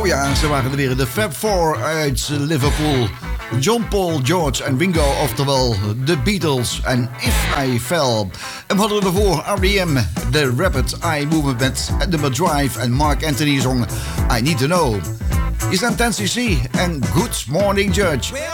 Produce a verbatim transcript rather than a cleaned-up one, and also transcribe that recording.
Oh ja, ze waren er weer. De Fab Four uit Liverpool. John, Paul, George en Ringo, oftewel The Beatles en If I Fell. En we hadden ervoor R E M, The Rapid Eye Movement met Number Drive en Mark Anthony zong I Need To Know. Je staat ten C C en Good Morning Judge.